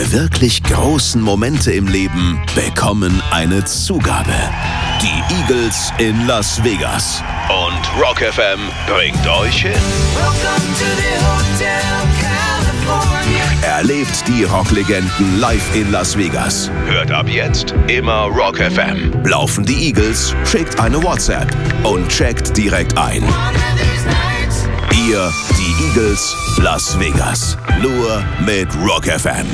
Alle wirklich großen Momente im Leben bekommen eine Zugabe. Die Eagles in Las Vegas. Und Rock FM bringt euch hin. Erlebt die Rocklegenden live in Las Vegas. Hört ab jetzt immer Rock FM. Laufen die Eagles, schickt eine WhatsApp und checkt direkt ein. Ihr, die Eagles, Las Vegas. Nur mit Rock FM.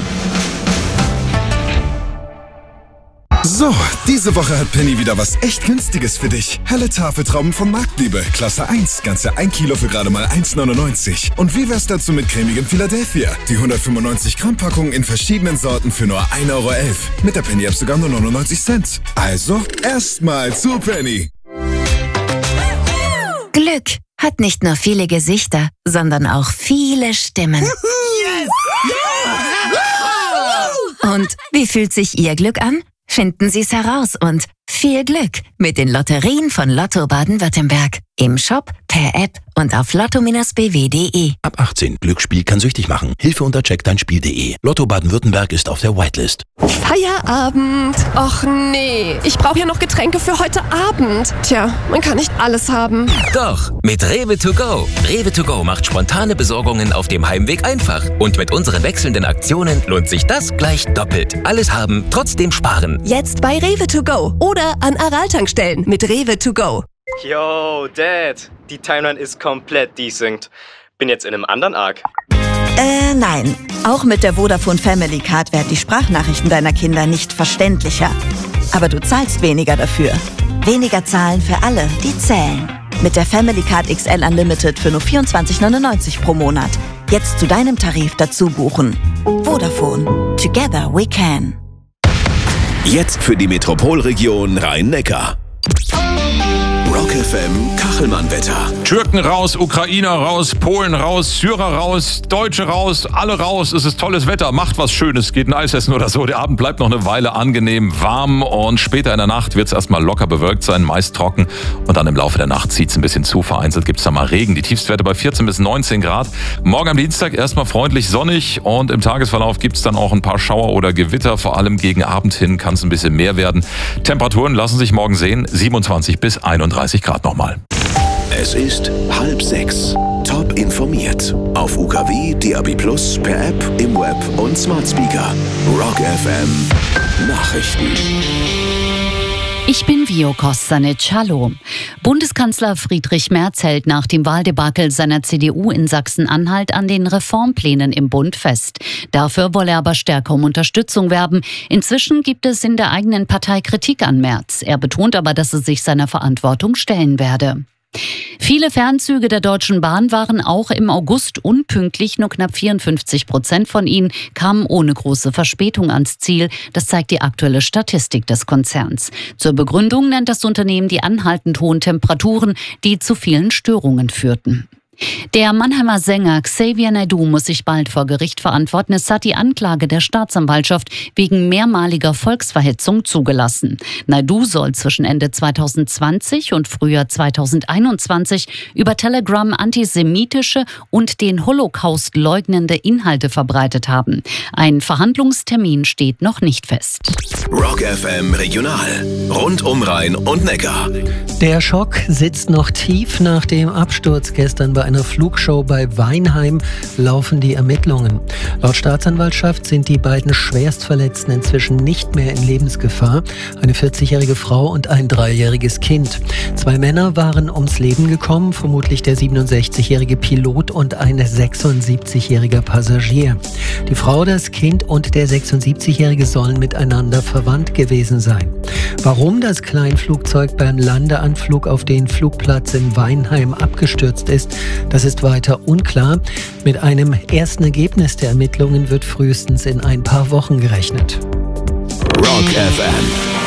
So, diese Woche hat Penny wieder was echt Günstiges für dich. Helle Tafeltrauben von Marktliebe, Klasse 1, ganze 1 Kilo für gerade mal 1,99. Und wie wär's dazu mit cremigem Philadelphia? Die 195 Gramm Packung in verschiedenen Sorten für nur 1,11 Euro. Mit der Penny-App sogar nur 99 Cent. Also, erstmal zu Penny. Glück hat nicht nur viele Gesichter, sondern auch viele Stimmen. Und wie fühlt sich Ihr Glück an? Finden Sie es heraus und viel Glück mit den Lotterien von Lotto Baden-Württemberg. Im Shop, per App und auf lotto-bw.de. Ab 18. Glücksspiel kann süchtig machen. Hilfe unter checkdeinspiel.de. Lotto Baden-Württemberg ist auf der Whitelist. Feierabend. Och nee, ich brauche ja noch Getränke für heute Abend. Tja, man kann nicht alles haben. Doch, mit Rewe to go. Rewe to go macht spontane Besorgungen auf dem Heimweg einfach. Und mit unseren wechselnden Aktionen lohnt sich das gleich doppelt. Alles haben, trotzdem sparen. Jetzt bei Rewe to go oder an Aral-Tankstellen mit Rewe to go. Yo, Dad, die Timeline ist komplett desynced. Bin jetzt in einem anderen Arc. Nein. Auch mit der Vodafone Family Card werden die Sprachnachrichten deiner Kinder nicht verständlicher. Aber du zahlst weniger dafür. Weniger zahlen für alle, die zählen. Mit der Family Card XL Unlimited für nur 24,99 pro Monat. Jetzt zu deinem Tarif dazu buchen. Vodafone. Together we can. Jetzt für die Metropolregion Rhein-Neckar. Rock FM Kachelmann-Wetter. Türken raus, Ukrainer raus, Polen raus, Syrer raus, Deutsche raus, alle raus. Es ist tolles Wetter, macht was Schönes, geht ein Eis essen oder so. Der Abend bleibt noch eine Weile angenehm warm und später in der Nacht wird es erstmal locker bewölkt sein, meist trocken. Und dann im Laufe der Nacht zieht es ein bisschen zu, vereinzelt gibt es da mal Regen. Die Tiefstwerte bei 14 bis 19 Grad. Morgen am Dienstag erstmal freundlich sonnig und im Tagesverlauf gibt es dann auch ein paar Schauer oder Gewitter. Vor allem gegen Abend hin kann es ein bisschen mehr werden. Temperaturen lassen sich morgen sehen, 27 bis 31 Grad nochmal. Es ist 5:30. Top informiert. Auf UKW, DAB+, per App, im Web und Smart Speaker. Rock FM Nachrichten. Ich bin Vio Kostanic. Hallo. Bundeskanzler Friedrich Merz hält nach dem Wahldebakel seiner CDU in Sachsen-Anhalt an den Reformplänen im Bund fest. Dafür wolle er aber stärker um Unterstützung werben. Inzwischen gibt es in der eigenen Partei Kritik an Merz. Er betont aber, dass er sich seiner Verantwortung stellen werde. Viele Fernzüge der Deutschen Bahn waren auch im August unpünktlich. Nur knapp 54% von ihnen kamen ohne große Verspätung ans Ziel. Das zeigt die aktuelle Statistik des Konzerns. Zur Begründung nennt das Unternehmen die anhaltend hohen Temperaturen, die zu vielen Störungen führten. Der Mannheimer Sänger Xavier Naidoo muss sich bald vor Gericht verantworten. Es hat die Anklage der Staatsanwaltschaft wegen mehrmaliger Volksverhetzung zugelassen. Naidoo soll zwischen Ende 2020 und Frühjahr 2021 über Telegram antisemitische und den Holocaust leugnende Inhalte verbreitet haben. Ein Verhandlungstermin steht noch nicht fest. Rock FM Regional. Rund um Rhein und Neckar. Der Schock sitzt noch tief nach dem Absturz gestern bei einer Flugshow bei Weinheim laufen die Ermittlungen. Laut Staatsanwaltschaft sind die beiden Schwerstverletzten inzwischen nicht mehr in Lebensgefahr. Eine 40-jährige Frau und ein 3-jähriges Kind. 2 Männer waren ums Leben gekommen, vermutlich der 67-jährige Pilot und ein 76-jähriger Passagier. Die Frau, das Kind und der 76-jährige sollen miteinander verwandt gewesen sein. Warum das Kleinflugzeug beim Landeanflug auf den Flugplatz in Weinheim abgestürzt ist, das ist weiter unklar. Mit einem ersten Ergebnis der Ermittlungen wird frühestens in ein paar Wochen gerechnet. Rock FM.